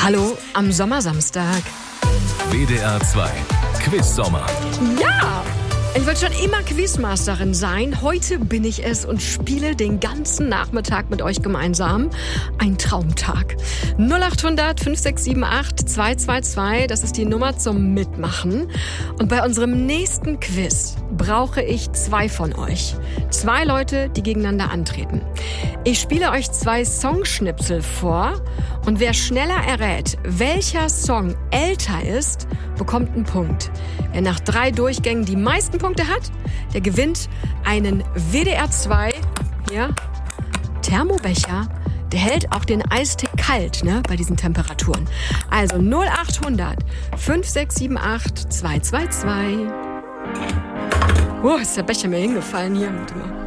Hallo am Sommersamstag. WDR 2 Quiz-Sommer. Ja! Ich wollte schon immer Quizmasterin sein. Heute bin ich es und spiele den ganzen Nachmittag mit euch gemeinsam. Ein Traumtag. 0800 5678 222, das ist die Nummer zum Mitmachen. Und bei unserem nächsten Quiz brauche ich 2 von euch. 2 Leute, die gegeneinander antreten. Ich spiele euch 2 Songschnipsel vor und wer schneller errät, welcher Song älter ist, bekommt einen Punkt. Wer nach 3 Durchgängen die meisten Punkte hat, der gewinnt einen WDR 2 Thermobecher. Der hält auch den Eistee kalt, bei diesen Temperaturen. Also 0800 5678 222. Ist der Becher mir hingefallen hier. Warte mal.